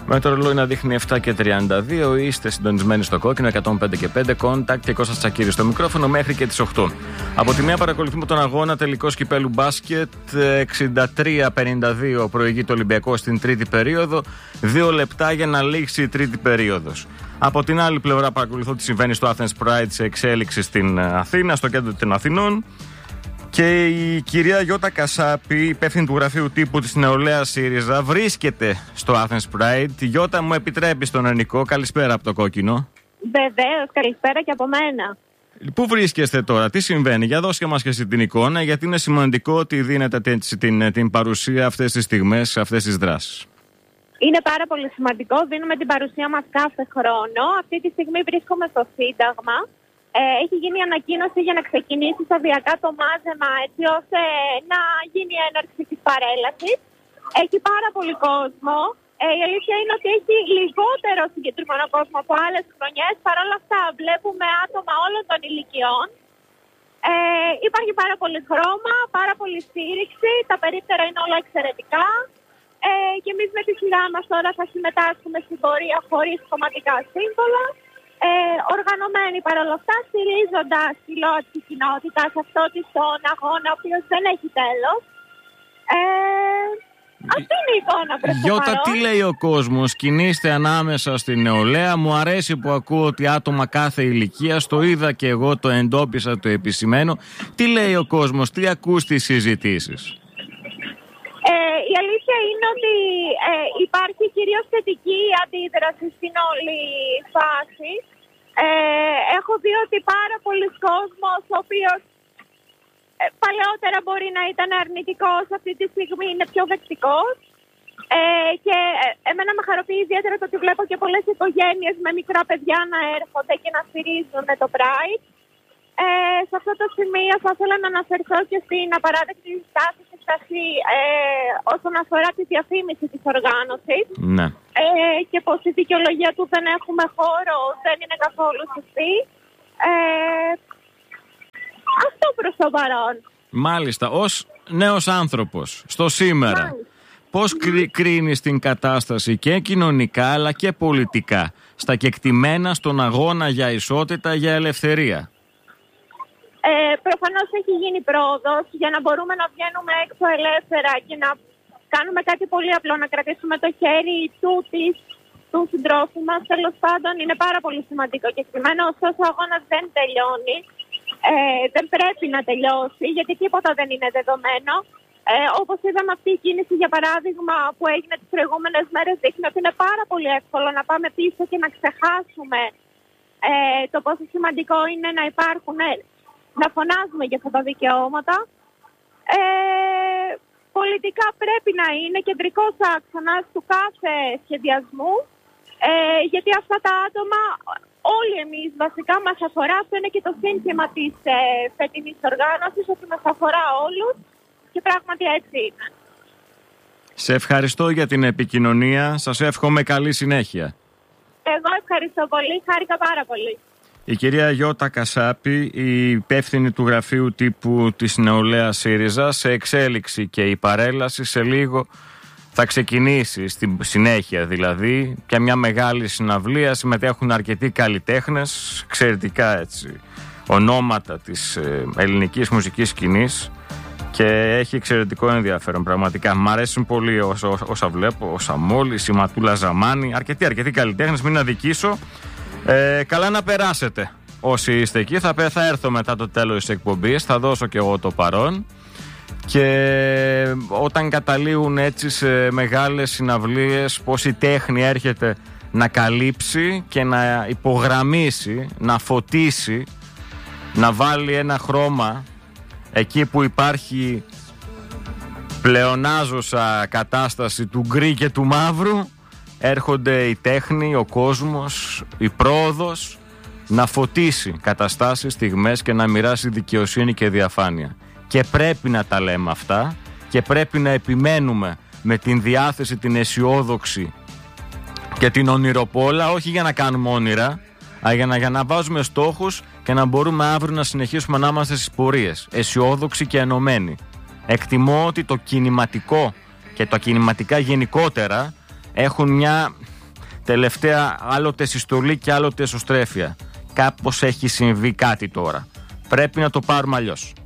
Με το ρολόι να δείχνει 7:32. Είστε συντονισμένοι στο κόκκινο 105.5. Contact και Κώστας Τσακίρης στο μικρόφωνο μέχρι και τις 8. Από τη μία παρακολουθούμε τον αγώνα τελικός κυπέλου μπάσκετ. 63-52 προηγεί το Ολυμπιακό στην τρίτη περίοδο. 2 λεπτά για να λήξει η τρίτη περίοδος. Από την άλλη πλευρά παρακολουθώ τι συμβαίνει στο Athens Pride σε εξέλιξη στην Αθήνα, στο κέντρο των Αθηνών. Και η κυρία Γιώτα Κασάπη, υπεύθυνη του γραφείου τύπου της Νεολαίας ΣΥΡΙΖΑ, βρίσκεται στο Athens Pride. Γιώτα, μου επιτρέπει στον Ενικό. Καλησπέρα από το κόκκινο. Βεβαίως, καλησπέρα και από μένα. Πού βρίσκεστε τώρα, τι συμβαίνει, για δώσε μας και εσύ την εικόνα, γιατί είναι σημαντικό ότι δίνετε την παρουσία αυτές τις στιγμές, αυτές τις δράσεις. Είναι πάρα πολύ σημαντικό, δίνουμε την παρουσία μας κάθε χρόνο. Αυτή τη στιγμή βρίσκομαι στο Σύνταγμα. Έχει γίνει ανακοίνωση για να ξεκινήσει σταδιακά το μάζεμα, έτσι ώστε να γίνει η έναρξη της παρέλασης. Έχει πάρα πολύ κόσμο. Η αλήθεια είναι ότι έχει λιγότερο συγκεκριμένο κόσμο από άλλες χρονιές. Παρ' όλα αυτά βλέπουμε άτομα όλων των ηλικιών. Υπάρχει πάρα πολύ χρώμα, πάρα πολύ στήριξη. Τα περίπτερα είναι όλα εξαιρετικά. Και εμείς με τη σειρά μας τώρα θα συμμετάσχουμε στην πορεία χωρίς κομματικά σύμβολα. Οργανωμένοι παρόλα αυτά, στηρίζοντας τη ΛΟΑΤ της κοινότητας, αυτό τον αγώνα, ο οποίος δεν έχει τέλος. Αυτή είναι η εικόνα προς το Γιώτα, παρόν. τι λέει ο κόσμος, κινείστε ανάμεσα στην νεολαία. Μου αρέσει που ακούω ότι άτομα κάθε ηλικίας, το είδα και εγώ, το εντόπισα, το επισημαίνω. Τι λέει ο κόσμος, τι ακούς στις συζητήσεις? Η αλήθεια είναι ότι υπάρχει κυρίως θετική αντίδραση στην όλη φάση. Έχω δει ότι πάρα πολλοί κόσμος, ο οποίος παλαιότερα μπορεί να ήταν αρνητικός, αυτή τη στιγμή είναι πιο δεκτικός. Και εμένα με χαροποιεί ιδιαίτερα το ότι βλέπω και πολλές οικογένειες με μικρά παιδιά να έρχονται και να στηρίζουν το Pride. Σε αυτό το σημείο θα ήθελα να αναφερθώ και στην απαράδεκτη στάση και στάση όσον αφορά τη διαφήμιση της οργάνωσης. Ναι. Και πως η δικαιολογία του δεν έχουμε χώρο δεν είναι καθόλου σωστή. Αυτό προς το παρόν. Μάλιστα, ως νέος άνθρωπος στο σήμερα, πώς κρίνεις την κατάσταση και κοινωνικά αλλά και πολιτικά στα κεκτημένα στον αγώνα για ισότητα, για ελευθερία? Προφανώς έχει γίνει πρόοδος για να μπορούμε να βγαίνουμε έξω ελεύθερα και να κάνουμε κάτι πολύ απλό, να κρατήσουμε το χέρι του συντρόφου μας. Τέλος πάντων, είναι πάρα πολύ σημαντικό και κεκριμένο. Ωστόσο, ο αγώνας δεν τελειώνει. Δεν πρέπει να τελειώσει, γιατί τίποτα δεν είναι δεδομένο. Όπως είδαμε, αυτή η κίνηση, για παράδειγμα, που έγινε τις προηγούμενες μέρες, δείχνει ότι είναι πάρα πολύ εύκολο να πάμε πίσω και να ξεχάσουμε το πόσο σημαντικό είναι να υπάρχουν, να φωνάζουμε για αυτά τα δικαιώματα. Πολιτικά πρέπει να είναι κεντρικός άξονας του κάθε σχεδιασμού, γιατί αυτά τα άτομα, όλοι εμείς βασικά μας αφορά. Αυτό είναι και το σύνθημα της φετινής οργάνωσης, ότι μας αφορά όλους, και πράγματι έτσι είναι. Σε ευχαριστώ για την επικοινωνία, σας εύχομαι καλή συνέχεια. Εγώ ευχαριστώ πολύ, χάρηκα πάρα πολύ. Η κυρία Γιώτα Κασάπη, η υπεύθυνη του γραφείου τύπου της Νεολαίας ΣΥΡΙΖΑ, σε εξέλιξη και η παρέλαση σε λίγο θα ξεκινήσει, στη συνέχεια δηλαδή, και μια μεγάλη συναυλία. Συμμετέχουν αρκετοί καλλιτέχνες, εξαιρετικά έτσι ονόματα της ελληνικής μουσικής σκηνής, και έχει εξαιρετικό ενδιαφέρον πραγματικά. Μ' αρέσουν πολύ όσα βλέπω, ο Σαμόλης, η Ματούλα Ζαμάνη, αρκετοί καλλιτέχνες, μην αδικήσω. Καλά να περάσετε όσοι είστε εκεί. Θα έρθω μετά το τέλος της εκπομπής, θα δώσω και εγώ το παρόν. Και όταν καταλήγουν έτσι σε μεγάλες συναυλίες, πως η τέχνη έρχεται να καλύψει και να υπογραμμίσει, να φωτίσει, να βάλει ένα χρώμα εκεί που υπάρχει πλεονάζουσα κατάσταση του γκρι και του μαύρου, έρχονται η τέχνη, ο κόσμος, η πρόοδος να φωτίσει καταστάσεις, στιγμές και να μοιράσει δικαιοσύνη και διαφάνεια. Και πρέπει να τα λέμε αυτά και πρέπει να επιμένουμε με την διάθεση την αισιόδοξη και την ονειροπόλα, όχι για να κάνουμε όνειρα, αλλά για να βάζουμε στόχους και να μπορούμε αύριο να συνεχίσουμε να είμαστε στις πορείες, αισιόδοξοι και ενωμένοι. Εκτιμώ ότι το κινηματικό και τα κινηματικά γενικότερα έχουν μια τελευταία άλλοτε συστολή και άλλοτε εσωστρέφεια. Κάπως έχει συμβεί κάτι τώρα. Πρέπει να το πάρουμε αλλιώς.